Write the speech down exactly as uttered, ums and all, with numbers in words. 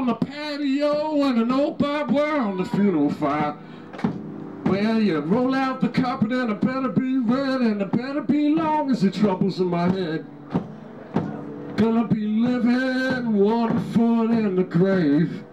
the patio and an old barbed wire on the funeral fire. Well, you roll out the carpet and it better be red and it better be long as the troubles in my head. Gonna be living one foot in the grave.